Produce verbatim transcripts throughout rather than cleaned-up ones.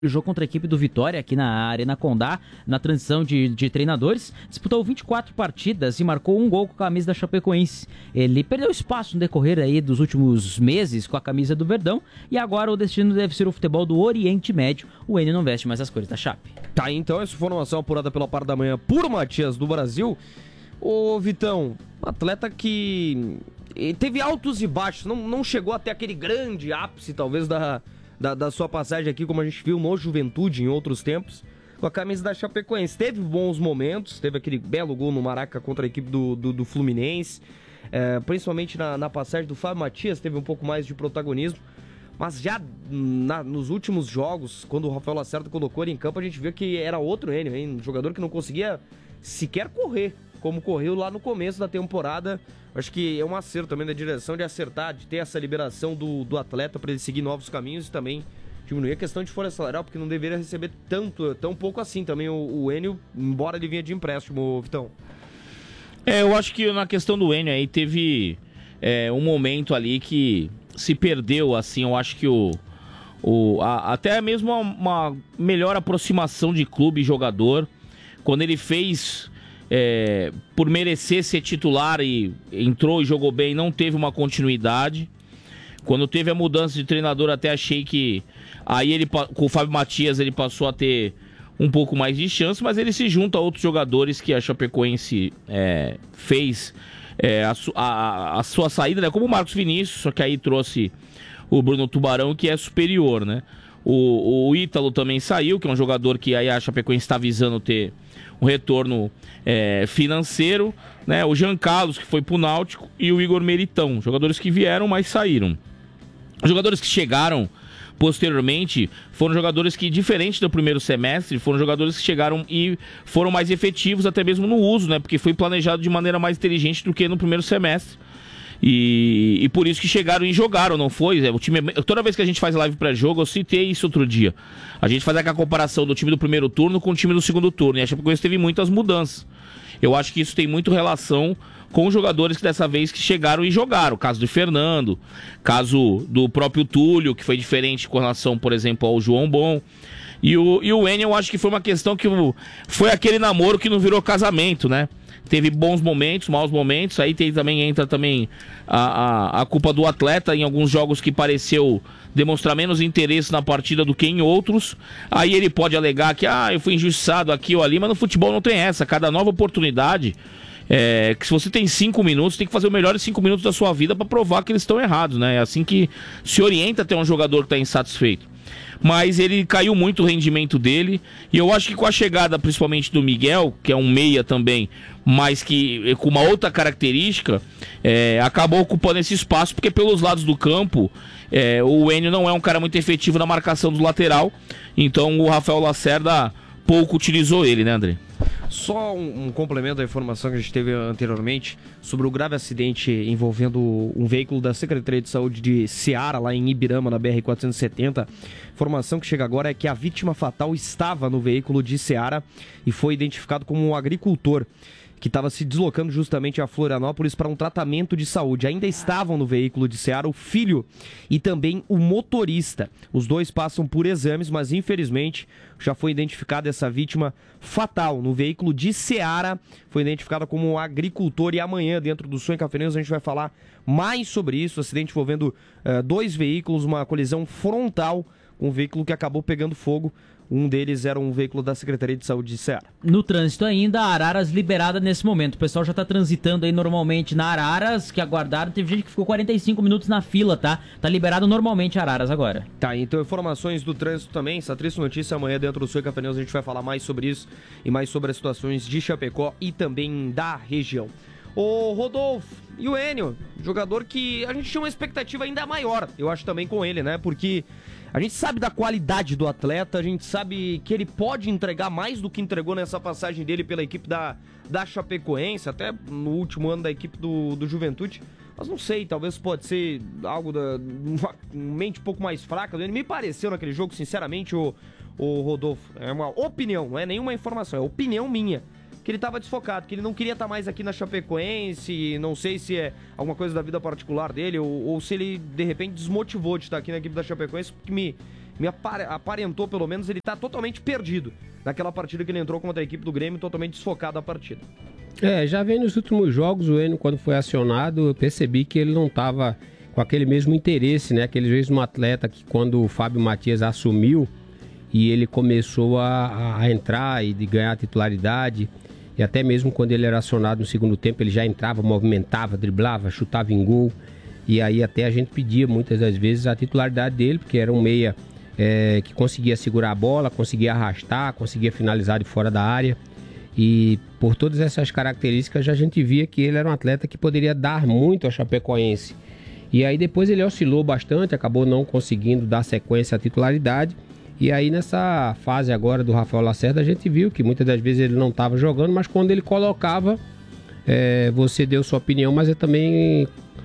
O jogo contra a equipe do Vitória aqui na Arena Condá, na transição de, de treinadores, disputou vinte e quatro partidas e marcou um gol com a camisa da Chapecoense. Ele perdeu espaço no decorrer aí dos últimos meses com a camisa do Verdão e agora o destino deve ser o futebol do Oriente Médio. O Enio não veste mais as cores da Chape. Tá, então essa informação apurada pela parte da manhã por Matias do Brasil. Ô Vitão, um atleta que teve altos e baixos, não, não chegou até aquele grande ápice talvez da... Da, da sua passagem aqui, como a gente viu no Juventude em outros tempos, com a camisa da Chapecoense. Teve bons momentos, teve aquele belo gol no Maraca contra a equipe do, do, do Fluminense, é, principalmente na, na passagem do Fábio Matias, teve um pouco mais de protagonismo, mas já na, nos últimos jogos, quando o Rafael Lacerda colocou ele em campo, a gente viu que era outro Enio, hein? Um jogador que não conseguia sequer correr, como correu lá no começo da temporada. Acho que é um acerto também da direção de acertar, de ter essa liberação do, do atleta para ele seguir novos caminhos e também diminuir a questão de folha salarial, porque não deveria receber tanto, tão pouco assim também o, o Enio, embora ele vinha de empréstimo, Vitão. É, eu acho que na questão do Enio aí teve é, um momento ali que se perdeu, assim, eu acho que o, o a, até mesmo uma, uma melhor aproximação de clube e jogador, quando ele fez... É, por merecer ser titular e entrou e jogou bem, não teve uma continuidade. Quando teve a mudança de treinador, até achei que aí ele, com o Fábio Matias, ele passou a ter um pouco mais de chance, mas ele se junta a outros jogadores que a Chapecoense é, fez é, a, a, a sua saída, né? Como o Marcos Vinícius, só que aí trouxe o Bruno Tubarão, que é superior, né? O, o Ítalo também saiu, que é um jogador que aí a Chapecoense está visando ter um retorno é, financeiro, né? O Jean Carlos, que foi pro Náutico, e o Igor Meritão, jogadores que vieram, mas saíram. Os jogadores que chegaram posteriormente foram jogadores que, diferente do primeiro semestre, foram jogadores que chegaram e foram mais efetivos até mesmo no uso, né? Porque foi planejado de maneira mais inteligente do que no primeiro semestre. E, e por isso que chegaram e jogaram, não foi? O time, toda vez que a gente faz live pré-jogo, eu citei isso outro dia. A gente faz aquela comparação do time do primeiro turno com o time do segundo turno. E a Chapecoense teve muitas mudanças. Eu acho que isso tem muito relação com os jogadores que dessa vez que chegaram e jogaram. Caso do Fernando, caso do próprio Túlio, que foi diferente com relação, por exemplo, ao João Bom. E o, e o Enio, eu acho que foi uma questão que foi aquele namoro que não virou casamento, né? Teve bons momentos, maus momentos. Aí tem, também entra também a, a, a culpa do atleta em alguns jogos que pareceu demonstrar menos interesse na partida do que em outros. Aí ele pode alegar que ah, eu fui injustiçado aqui ou ali, mas no futebol não tem essa. Cada nova oportunidade, é, que se você tem cinco minutos, tem que fazer os melhores cinco minutos da sua vida para provar que eles estão errados, né? É assim que se orienta até um jogador que está insatisfeito. Mas ele caiu muito o rendimento dele, e eu acho que com a chegada principalmente do Miguel, que é um meia também, mas que com uma outra característica, é, acabou ocupando esse espaço, porque pelos lados do campo, é, o Enio não é um cara muito efetivo na marcação do lateral, então o Rafael Lacerda pouco utilizou ele, né, André? Só um, um complemento à informação que a gente teve anteriormente sobre o grave acidente envolvendo um veículo da Secretaria de Saúde de Ceará, lá em Ibirama, na B R quatrocentos e setenta. Informação que chega agora é que a vítima fatal estava no veículo de Ceará e foi identificado como um agricultor que estava se deslocando justamente a Florianópolis para um tratamento de saúde. Ainda estavam no veículo de Ceará o filho e também o motorista. Os dois passam por exames, mas infelizmente já foi identificada essa vítima fatal no veículo de Ceará. Foi identificada como um agricultor, e amanhã, dentro do Sonho Café News, a gente vai falar mais sobre isso. Acidente envolvendo uh, dois veículos, uma colisão frontal com um veículo que acabou pegando fogo. Um deles era um veículo da Secretaria de Saúde de Ceará. No trânsito ainda, Araras liberada nesse momento. O pessoal já tá transitando aí normalmente na Araras, que aguardaram. Teve gente que ficou quarenta e cinco minutos na fila, tá? Tá liberado normalmente Araras agora. Tá, então informações do trânsito também. Essa triste notícia amanhã dentro do Sonho Café News, a gente vai falar mais sobre isso e mais sobre as situações de Chapecó e também da região. O Rodolfo e o Enio, jogador que a gente tinha uma expectativa ainda maior, eu acho também com ele, né? Porque a gente sabe da qualidade do atleta, a gente sabe que ele pode entregar mais do que entregou nessa passagem dele pela equipe da, da Chapecoense, até no último ano da equipe do, do Juventude. Mas não sei, talvez pode ser algo da uma mente um pouco mais fraca. Ele me pareceu naquele jogo, sinceramente, o, o Rodolfo. É uma opinião, não é nenhuma informação, é opinião minha. Que ele estava desfocado, que ele não queria estar mais aqui na Chapecoense, não sei se é alguma coisa da vida particular dele, ou, ou se ele, de repente, desmotivou de estar aqui na equipe da Chapecoense, porque me, me aparentou, pelo menos, ele tá totalmente perdido naquela partida que ele entrou contra a equipe do Grêmio, totalmente desfocado da partida. É, já vem nos últimos jogos, o Enio, quando foi acionado, eu percebi que ele não estava com aquele mesmo interesse, né? Aquele mesmo atleta que quando o Fábio Matias assumiu e ele começou a, a entrar e de ganhar titularidade, e até mesmo quando ele era acionado no segundo tempo, ele já entrava, movimentava, driblava, chutava em gol, e aí até a gente pedia muitas das vezes a titularidade dele, porque era um meia é, que conseguia segurar a bola, conseguia arrastar, conseguia finalizar de fora da área. E por todas essas características a gente via que ele era um atleta que poderia dar muito ao Chapecoense. E aí depois ele oscilou bastante, acabou não conseguindo dar sequência à titularidade. E aí nessa fase agora do Rafael Lacerda a gente viu que muitas das vezes ele não estava jogando, mas quando ele colocava, é, você deu sua opinião, mas é também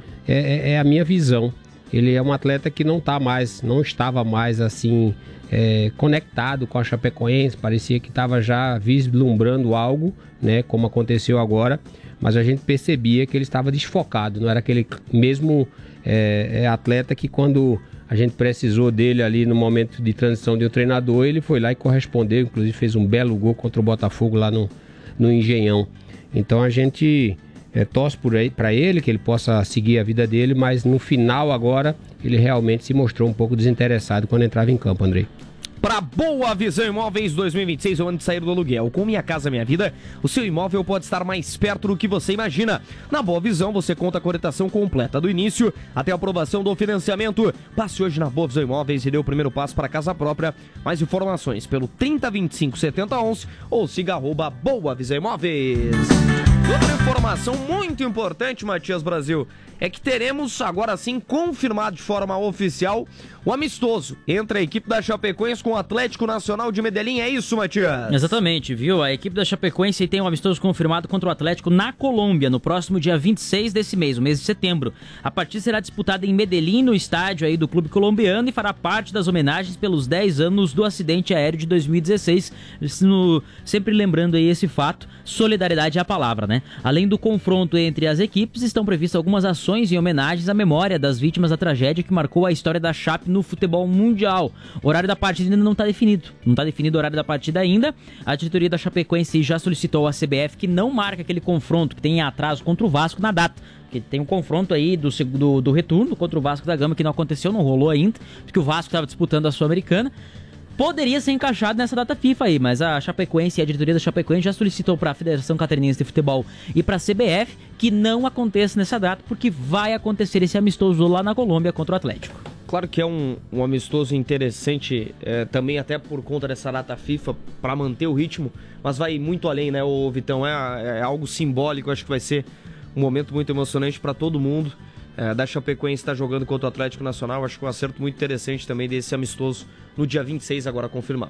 é, é a minha visão. Ele é um atleta que não tá mais, não estava mais assim... É, conectado com a Chapecoense, parecia que estava já vislumbrando algo, né, como aconteceu agora, mas a gente percebia que ele estava desfocado, não era aquele mesmo é, é, atleta que quando a gente precisou dele ali no momento de transição de um treinador, ele foi lá e correspondeu, inclusive fez um belo gol contra o Botafogo lá no, no Engenhão. Então a gente é, torce para ele, que ele possa seguir a vida dele, mas no final agora ele realmente se mostrou um pouco desinteressado quando entrava em campo, Andrei. Para Boa Visão Imóveis dois mil e vinte e seis, o ano de sair do aluguel. Com Minha Casa Minha Vida, o seu imóvel pode estar mais perto do que você imagina. Na Boa Visão, você conta com a orientação completa do início até a aprovação do financiamento. Passe hoje na Boa Visão Imóveis e dê o primeiro passo para casa própria. Mais informações pelo trinta, vinte e cinco, setenta, onze ou siga arroba Boa Visão Imóveis. Outra informação muito importante, Matias Brasil, é que teremos agora sim confirmado de forma oficial o amistoso entre a equipe da Chapecoense com o Atlético Nacional de Medellín. É isso, Matias? Exatamente, viu? A equipe da Chapecoense tem um amistoso confirmado contra o Atlético na Colômbia, no próximo dia vinte e seis desse mês, o mês de setembro. A partida será disputada em Medellín, no estádio aí do clube colombiano, e fará parte das homenagens pelos dez anos do acidente aéreo de dois mil e dezesseis. No... Sempre lembrando aí esse fato, solidariedade é a palavra, né? Além do confronto entre as equipes, estão previstas algumas ações em homenagens à memória das vítimas da tragédia que marcou a história da Chape no futebol mundial. O horário da partida ainda não está definido. Não está definido o horário da partida ainda. A diretoria da Chapecoense já solicitou à C B F que não marque aquele confronto que tem atraso contra o Vasco na data. Porque tem um confronto aí do, do, do retorno contra o Vasco da Gama que não aconteceu, não rolou ainda, porque o Vasco estava disputando a Sul-Americana. Poderia ser encaixado nessa data FIFA aí, mas a Chapecoense e a diretoria da Chapecoense já solicitou para a Federação Catarinense de Futebol e para a C B F que não aconteça nessa data, porque vai acontecer esse amistoso lá na Colômbia contra o Atlético. Claro que é um, um amistoso interessante, é, também até por conta dessa data FIFA, para manter o ritmo, mas vai muito além, né, ô Vitão? É, é algo simbólico, acho que vai ser um momento muito emocionante para todo mundo. É, da Chapecoense está jogando contra o Atlético Nacional, acho que um acerto muito interessante também desse amistoso no dia vinte e seis, agora confirmado.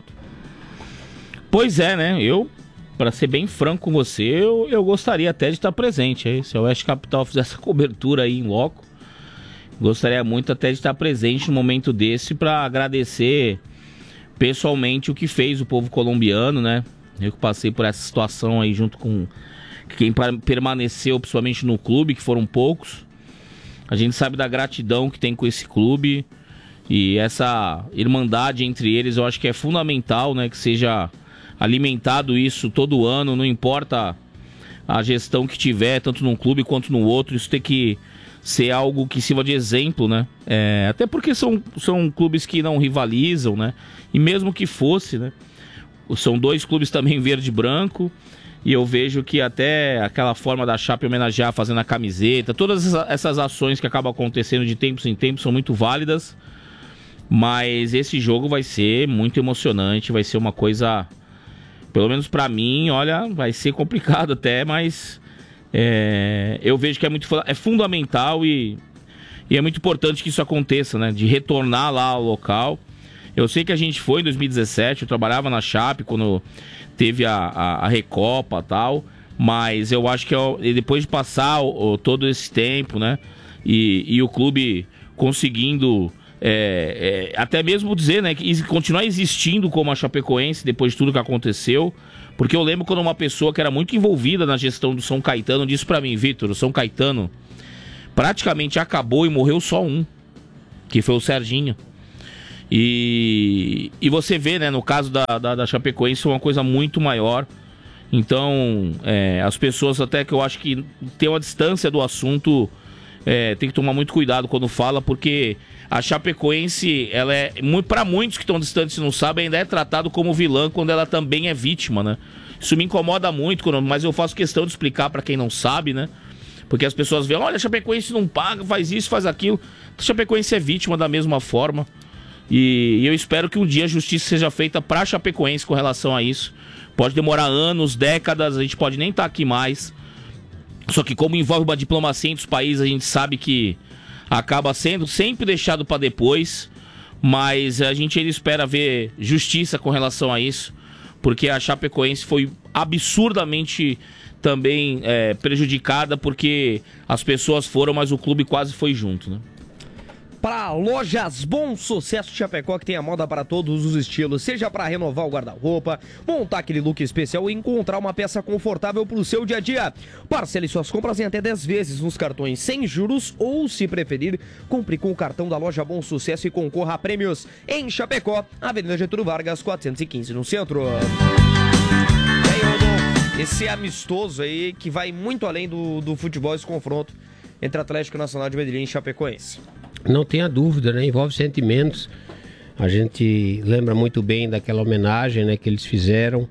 Pois é, né? Eu, para ser bem franco com você, eu, eu gostaria até de estar presente aí. Se a Oeste Capital fizer essa cobertura aí em loco, gostaria muito até de estar presente no momento desse para agradecer pessoalmente o que fez o povo colombiano, né? Eu que passei por essa situação aí junto com quem permaneceu principalmente no clube, que foram poucos. A gente sabe da gratidão que tem com esse clube e essa irmandade entre eles, eu acho que é fundamental, né, que seja alimentado isso todo ano, não importa a gestão que tiver, tanto num clube quanto no outro, isso tem que ser algo que sirva de exemplo, né? É, até porque são, são clubes que não rivalizam, né? E mesmo que fosse, né? São dois clubes também verde e branco. E eu vejo que até aquela forma da Chape homenagear fazendo a camiseta, todas essas ações que acabam acontecendo de tempos em tempos são muito válidas. Mas esse jogo vai ser muito emocionante, vai ser uma coisa, pelo menos pra mim, olha, vai ser complicado até, mas é, eu vejo que é, muito, é fundamental e, e é muito importante que isso aconteça, né? De retornar lá ao local. Eu sei que a gente foi em dois mil e dezessete, eu trabalhava na Chape quando teve a, a, a Recopa e tal, mas eu acho que eu, depois de passar o, o, todo esse tempo, né, e, e o clube conseguindo é, é, até mesmo dizer, né, que continuar existindo como a Chapecoense depois de tudo que aconteceu, porque eu lembro quando uma pessoa que era muito envolvida na gestão do São Caetano disse pra mim: Vitor, o São Caetano praticamente acabou e morreu só um, que foi o Serginho. E, e você vê, né, no caso da, da, da Chapecoense, uma coisa muito maior. Então, é, as pessoas até que eu acho que tem uma distância do assunto, é, tem que tomar muito cuidado quando fala, porque a Chapecoense, ela é, para muitos que estão distantes e não sabem, ainda é tratado como vilã quando ela também é vítima, né? Isso me incomoda muito, quando, mas eu faço questão de explicar para quem não sabe, né? Porque as pessoas veem, olha, a Chapecoense não paga, faz isso, faz aquilo. A Chapecoense é vítima da mesma forma. E, e eu espero que um dia a justiça seja feita para a Chapecoense com relação a isso. Pode demorar anos, décadas, a gente pode nem estar aqui mais. Só que como envolve uma diplomacia entre os países, a gente sabe que acaba sendo sempre deixado para depois. Mas a gente ainda espera ver justiça com relação a isso. Porque a Chapecoense foi absurdamente também é, prejudicada, porque as pessoas foram, mas o clube quase foi junto, né? Para Lojas Bom Sucesso Chapecó, que tem a moda para todos os estilos, seja para renovar o guarda-roupa, montar aquele look especial ou encontrar uma peça confortável para o seu dia a dia. Parcele suas compras em até dez vezes nos cartões sem juros ou, se preferir, compre com o cartão da Loja Bom Sucesso e concorra a prêmios em Chapecó, Avenida Getúlio Vargas, quatrocentos e quinze, no centro. Esse amistoso aí que vai muito além do, do futebol, esse confronto entre Atlético Nacional de Medellín e Chapecoense. Não tenha dúvida, né? Envolve sentimentos. A gente lembra muito bem daquela homenagem, né, que eles fizeram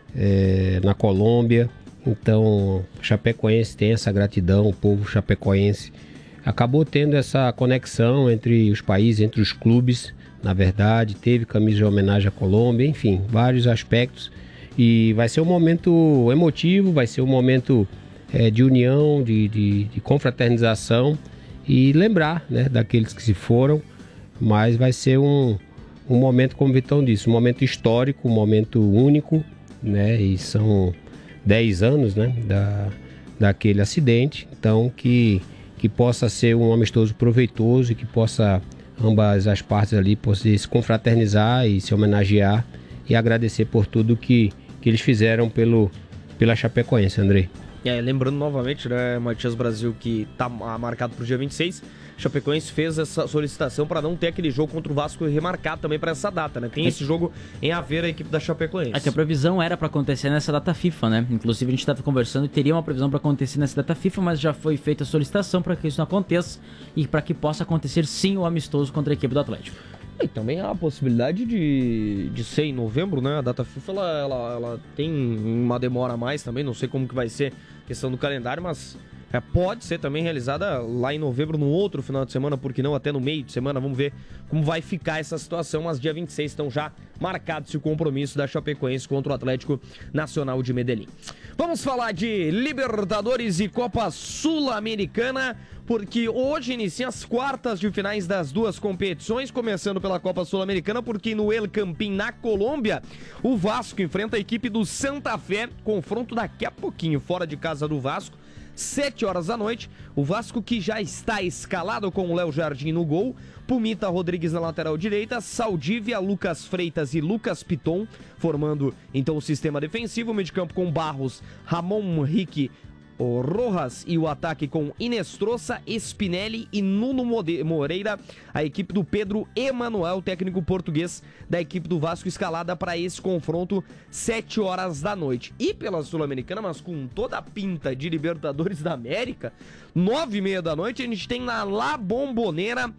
é, na Colômbia. Então, Chapecoense tem essa gratidão, o povo chapecoense acabou tendo essa conexão entre os países, entre os clubes. Na verdade, teve camisa de homenagem à Colômbia, enfim, vários aspectos. E vai ser um momento emotivo, vai ser um momento é, de união, de, de, de confraternização. E lembrar, né, daqueles que se foram, mas vai ser um, um momento, como o Vitão disse, um momento histórico, um momento único, né, e são dez anos, né, da, daquele acidente, então que, que possa ser um amistoso proveitoso e que possa ambas as partes ali poder se confraternizar e se homenagear e agradecer por tudo que, que eles fizeram pelo, pela Chapecoense, Andrei. É, lembrando novamente, né, Matias Brasil, que tá marcado pro dia vinte e seis, Chapecoense fez essa solicitação para não ter aquele jogo contra o Vasco remarcado também para essa data, né? Tem esse jogo em haver a equipe da Chapecoense. É que a previsão era para acontecer nessa data FIFA, né? Inclusive a gente estava conversando e teria uma previsão para acontecer nessa data FIFA, mas já foi feita a solicitação para que isso não aconteça e para que possa acontecer sim o amistoso contra a equipe do Atlético. E também há a possibilidade de, de ser em novembro, né? A data FIFA ela, ela, ela tem uma demora a mais também, não sei como que vai ser a questão do calendário, mas é, pode ser também realizada lá em novembro, no outro final de semana, porque não até no meio de semana. Vamos ver como vai ficar essa situação, mas dia vinte e seis estão já marcados o compromisso da Chapecoense contra o Atlético Nacional de Medellín. Vamos falar de Libertadores e Copa Sul-Americana, porque hoje iniciam as quartas de finais das duas competições, começando pela Copa Sul-Americana, porque no El Campín, na Colômbia, o Vasco enfrenta a equipe do Santa Fé, confronto daqui a pouquinho, fora de casa do Vasco, sete horas da noite, o Vasco que já está escalado com o Léo Jardim no gol, Pumita Rodrigues na lateral direita, Saldívia, Lucas Freitas e Lucas Piton, formando então o sistema defensivo, o meio de campo com Barros, Ramon Henrique, o Rojas e o ataque com Inestrosa, Spinelli e Nuno Moreira, a equipe do Pedro Emanuel, técnico português da equipe do Vasco, escalada para esse confronto, sete horas da noite. E pela Sul-Americana, mas com toda a pinta de Libertadores da América, nove e meia da noite, a gente tem na La Bombonera,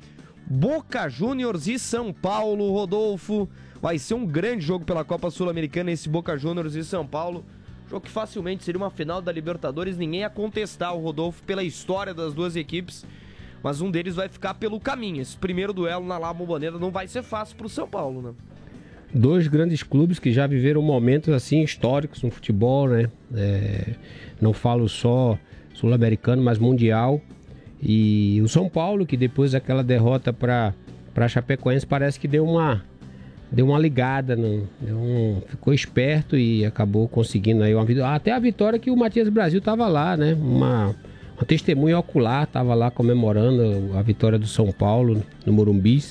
Boca Juniors e São Paulo. Rodolfo, vai ser um grande jogo pela Copa Sul-Americana, esse Boca Juniors e São Paulo. Jogo que facilmente seria uma final da Libertadores, ninguém ia contestar o Rodolfo pela história das duas equipes, mas um deles vai ficar pelo caminho. Esse primeiro duelo na La Bombonera não vai ser fácil pro São Paulo, né? Dois grandes clubes que já viveram momentos assim históricos no futebol, né? É, não falo só sul-americano, mas mundial. E o São Paulo, que depois daquela derrota para para Chapecoense, parece que deu uma deu uma ligada, não, deu um, ficou esperto e acabou conseguindo aí uma vitória. Até a vitória que o Matias Brasil estava lá, né? Uma, uma testemunha ocular, estava lá comemorando a vitória do São Paulo no Morumbis.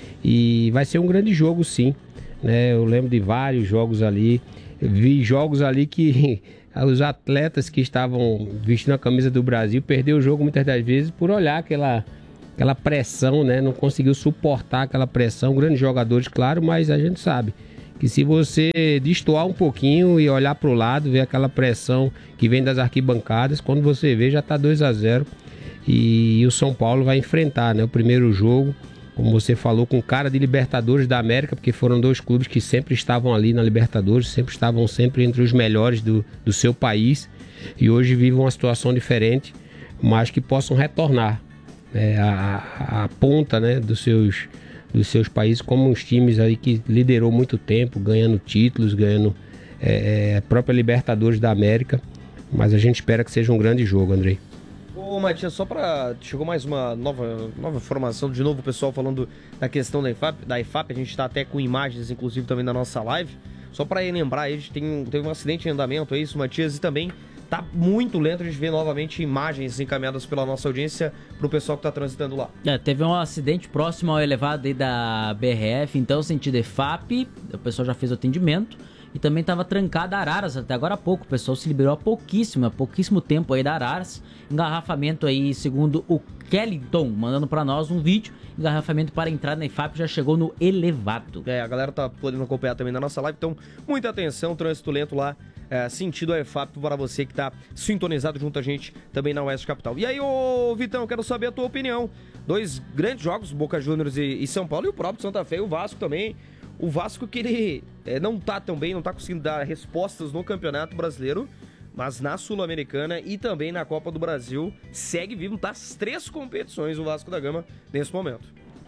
E vai ser um grande jogo, sim, né? Eu lembro de vários jogos ali, vi jogos ali que os atletas que estavam vestindo a camisa do Brasil perderam o jogo muitas das vezes por olhar aquela aquela pressão, né? Não conseguiu suportar aquela pressão. Grandes jogadores, claro, mas a gente sabe que se você destoar um pouquinho e olhar para o lado, ver aquela pressão que vem das arquibancadas, quando você vê já está dois a zero e, e o São Paulo vai enfrentar, né, o primeiro jogo, como você falou, com cara de Libertadores da América, porque foram dois clubes que sempre estavam ali na Libertadores, sempre estavam sempre entre os melhores do, do seu país e hoje vivem uma situação diferente, mas que possam retornar, né, a, a ponta, né, dos seus... dos seus países, como uns times aí que liderou muito tempo, ganhando títulos, ganhando é, é, a própria Libertadores da América, mas a gente espera que seja um grande jogo, Andrei. Ô Matias, só para... chegou mais uma nova, nova informação, de novo o pessoal falando da questão da I F A P, da I F A P, a gente está até com imagens, inclusive, também na nossa live, só para lembrar, a gente tem, teve um acidente em andamento, é isso, Matias, e também tá muito lento, a gente vê novamente imagens encaminhadas pela nossa audiência pro pessoal que tá transitando lá. É, teve um acidente próximo ao elevado aí da B R F, então sentido E F A P, o pessoal já fez o atendimento e também tava trancada a Araras até agora há pouco, o pessoal se liberou há pouquíssimo, há pouquíssimo tempo aí da Araras, engarrafamento aí segundo o Kellington, mandando pra nós um vídeo, engarrafamento para entrar na I F A P já chegou no elevado. É, a galera tá podendo acompanhar também na nossa live, então muita atenção, trânsito lento lá, é, sentido a I F A P para você que tá sintonizado junto a gente também na Oeste Capital. E aí, ô Vitão, quero saber a tua opinião. Dois grandes jogos, Boca Juniors e, e São Paulo, e o próprio Santa Fé e o Vasco também. O Vasco que ele é, não tá tão bem, não tá conseguindo dar respostas no Campeonato Brasileiro, mas na Sul-Americana e também na Copa do Brasil, segue vivo, tá as três competições o Vasco da Gama nesse momento.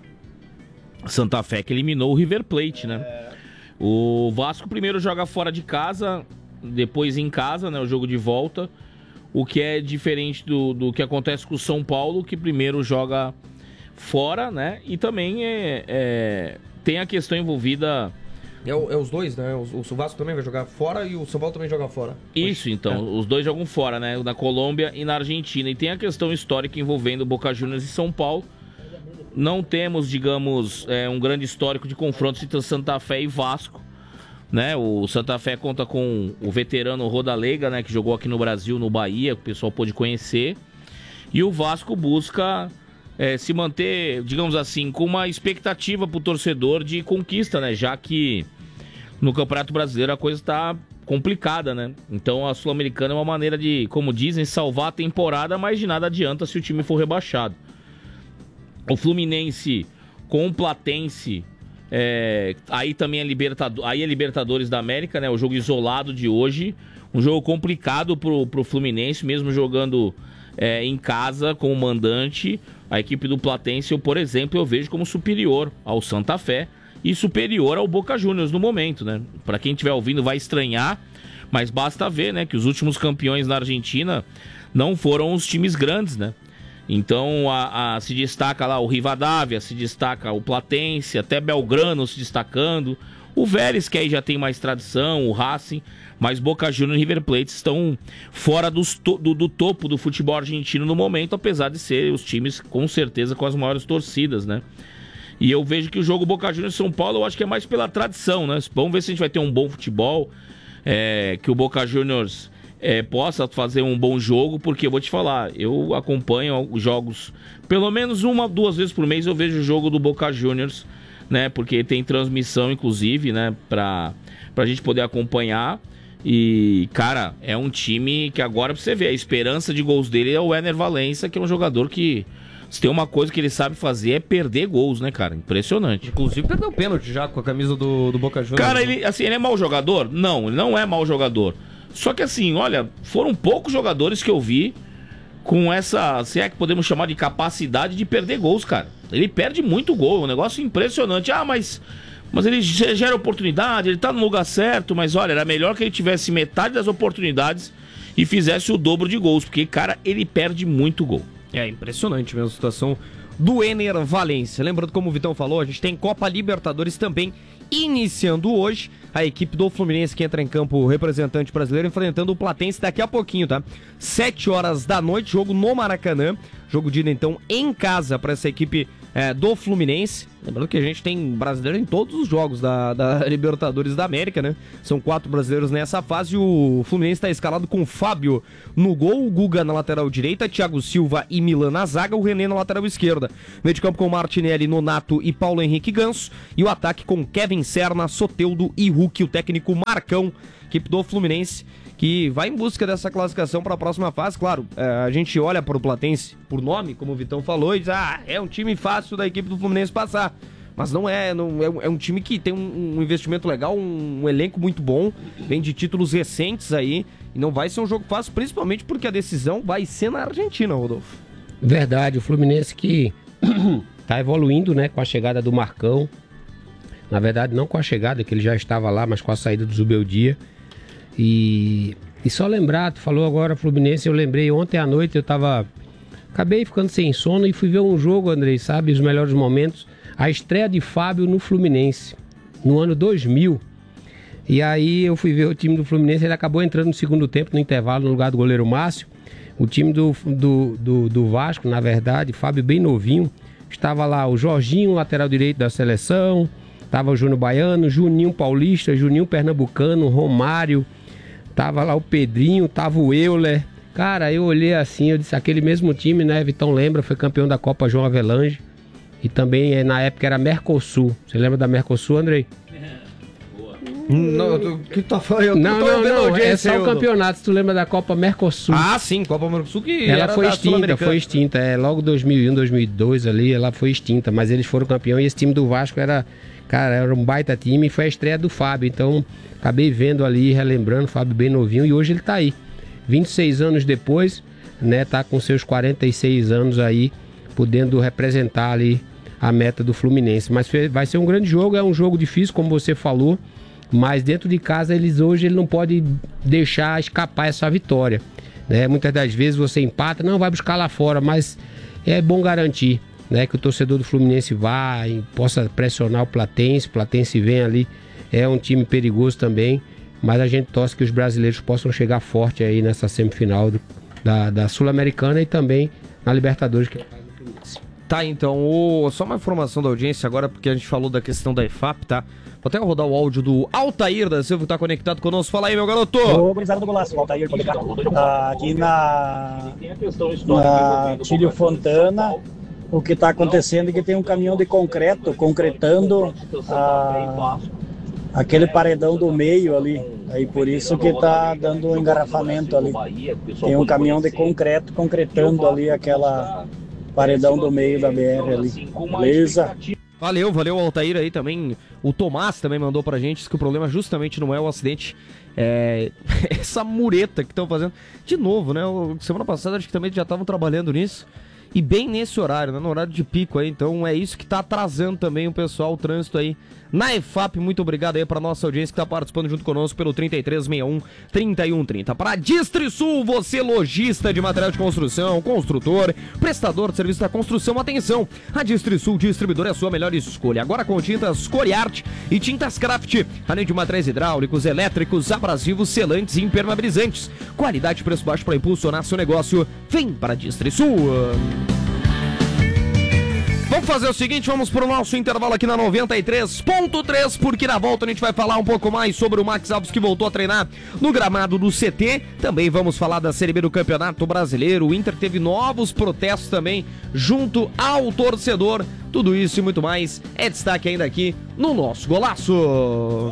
Santa Fé que eliminou o River Plate, né? É... O Vasco primeiro joga fora de casa, depois em casa, né? O jogo de volta, o que é diferente do, do que acontece com o São Paulo, que primeiro joga fora, né? E também é... é... tem a questão envolvida... É, é os dois, né? O, o Vasco também vai jogar fora e o São Paulo também joga fora. Isso, então. É. Os dois jogam fora, né? Na Colômbia e na Argentina. E tem a questão histórica envolvendo Boca Juniors e São Paulo. Não temos, digamos, é, um grande histórico de confrontos entre Santa Fé e Vasco, né? O Santa Fé conta com o veterano Rodalega, né? Que jogou aqui no Brasil, no Bahia, que o pessoal pôde conhecer. E o Vasco busca... É, se manter, digamos assim, com uma expectativa pro torcedor de conquista, né? Já que no Campeonato Brasileiro a coisa tá complicada, né? Então a Sul-Americana é uma maneira de, como dizem, salvar a temporada, mas de nada adianta se o time for rebaixado. O Fluminense com o Platense, é, aí também é, Libertador, aí é Libertadores da América, né? O jogo isolado de hoje, um jogo complicado pro, pro Fluminense, mesmo jogando é, em casa com o mandante. A equipe do Platense, eu, por exemplo, eu vejo como superior ao Santa Fé e superior ao Boca Juniors no momento, né? Para quem estiver ouvindo vai estranhar, mas basta ver, né, que os últimos campeões na Argentina não foram os times grandes, né? Então a, a, se destaca lá o Rivadavia, se destaca o Platense, até Belgrano se destacando, o Vélez, que aí já tem mais tradição, o Racing, mas Boca Juniors e River Plate estão fora dos to- do, do topo do futebol argentino no momento, apesar de ser os times com certeza com as maiores torcidas, né? E eu vejo que o jogo Boca Juniors e São Paulo, eu acho que é mais pela tradição, né? Vamos ver se a gente vai ter um bom futebol, é, que o Boca Juniors é, possa fazer um bom jogo, porque eu vou te falar, eu acompanho os jogos, pelo menos uma, duas vezes por mês eu vejo o jogo do Boca Juniors, né? Porque tem transmissão, inclusive, né? Pra, pra gente poder acompanhar. E, cara, é um time que agora, pra você ver, a esperança de gols dele é o Ener Valencia, que é um jogador que, se tem uma coisa que ele sabe fazer, é perder gols, né, cara? Impressionante. Inclusive perdeu pênalti já com a camisa do, do Boca Juniors. Cara, ele, assim, ele é mau jogador? Não, ele não é mau jogador. Só que assim, olha, foram poucos jogadores que eu vi com essa, se é que podemos chamar de capacidade de perder gols, cara. Ele perde muito gol, é um negócio impressionante. Ah, mas... Mas ele gera oportunidade, ele tá no lugar certo, mas olha, era melhor que ele tivesse metade das oportunidades e fizesse o dobro de gols, porque, cara, ele perde muito gol. É impressionante mesmo a situação do Ener Valencia. Lembrando, como o Vitão falou, a gente tem Copa Libertadores também iniciando hoje. A equipe do Fluminense que entra em campo, o representante brasileiro, enfrentando o Platense daqui a pouquinho, tá? Sete horas da noite, jogo no Maracanã. Jogo de ida, então, em casa para essa equipe é, do Fluminense. Lembrando que a gente tem brasileiro em todos os jogos da, da Libertadores da América, né? São quatro brasileiros nessa fase. O Fluminense está escalado com Fábio no gol, o Guga na lateral direita, Thiago Silva e Milan na zaga, o René na lateral esquerda. Meio de campo com Martinelli, Nonato e Paulo Henrique Ganso. E o ataque com Kevin Serna, Soteldo e Hulk, o técnico Marcão, equipe do Fluminense, que vai em busca dessa classificação para a próxima fase. Claro, a gente olha para o Platense por nome, como o Vitão falou, e diz, ah, é um time fácil da equipe do Fluminense passar. Mas não é, não é, é um time que tem um, um investimento legal, um, um elenco muito bom, vem de títulos recentes aí, e não vai ser um jogo fácil, principalmente porque a decisão vai ser na Argentina, Rodolfo. Verdade, o Fluminense que tá evoluindo, né, com a chegada do Marcão. Na verdade, não com a chegada, que ele já estava lá, mas com a saída do Zubeldia. E, e só lembrar, tu falou agora Fluminense, eu lembrei, ontem à noite eu tava, acabei ficando sem sono e fui ver um jogo, Andrei, sabe, os melhores momentos, a estreia de Fábio no Fluminense, no ano dois mil, e aí eu fui ver o time do Fluminense, ele acabou entrando no segundo tempo, no intervalo, no lugar do goleiro Márcio. O time do, do, do, do Vasco, na verdade, Fábio bem novinho, estava lá o Jorginho, lateral direito da seleção, estava o Júnior Baiano, Juninho Paulista, Juninho Pernambucano, Romário, tava lá o Pedrinho, tava o Euler. Cara, eu olhei assim, eu disse, aquele mesmo time, né? Vitão lembra, foi campeão da Copa João Avelange. E também, na época, era Mercosul. Você lembra da Mercosul, Andrei? Não, o que tu tá falando? Eu não, tô não, não, é só eu... o campeonato. Se tu lembra da Copa Mercosul. Ah, sim, Copa Mercosul que ela era foi da extinta, foi extinta. É, logo dois mil e um, dois mil e dois ali, ela foi extinta. Mas eles foram campeão e esse time do Vasco era... Cara, era um baita time e foi a estreia do Fábio. Então, acabei vendo ali, relembrando, o Fábio bem novinho. E hoje ele tá aí. vinte e seis anos depois, né? Tá com seus quarenta e seis anos aí, podendo representar ali a meta do Fluminense. Mas vai ser um grande jogo, é um jogo difícil, como você falou. Mas dentro de casa, eles hoje ele não pode deixar escapar essa vitória, né? Muitas das vezes você empata, não, vai buscar lá fora, mas é bom garantir, né, que o torcedor do Fluminense vá e possa pressionar o Platense. O Platense vem ali, é um time perigoso também, mas a gente torce que os brasileiros possam chegar forte aí nessa semifinal do, da, da Sul-Americana e também na Libertadores, que é o caso do Fluminense. Tá, então, o... só uma informação da audiência agora, porque a gente falou da questão da E F A P, tá? Vou até rodar o áudio do Altair da Silva, que tá conectado conosco. Fala aí, meu garoto! Ô, gurizada do Golaço, o Altair, ah, aqui na, na Tílio Fontana, o que está acontecendo é que tem um caminhão de concreto, concretando ah, aquele paredão do meio ali, aí por isso que está dando um engarrafamento ali. Tem um caminhão de concreto concretando ali aquela paredão do meio da B R ali, beleza? Valeu, valeu, Altair aí também. O Tomás também mandou pra gente, disse que o problema justamente não é o acidente, é essa mureta que estão fazendo. De novo, né? Semana passada acho que também já estavam trabalhando nisso. E bem nesse horário, né? No horário de pico aí. Então é isso que tá atrasando também o pessoal, o trânsito aí na E F A P. Muito obrigado aí pra nossa audiência que tá participando junto conosco pelo trinta e três sessenta e um, trinta e um trinta. Para Distrisul, você lojista de material de construção, construtor, prestador de serviço da construção, atenção! A Distrisul Distribuidor é a sua melhor escolha. Agora com tintas Coriart e tintas Craft, além de materiais hidráulicos, elétricos, abrasivos, selantes e impermeabilizantes. Qualidade e preço baixo para impulsionar seu negócio. Vem para a Distrisul! Vamos fazer o seguinte, vamos pro nosso intervalo aqui na noventa e três ponto três, porque na volta a gente vai falar um pouco mais sobre o Max Alves, que voltou a treinar no gramado do C T. Também vamos falar da Série B do Campeonato Brasileiro. O Inter teve novos protestos também junto ao torcedor. Tudo isso e muito mais é destaque ainda aqui no nosso Golaço.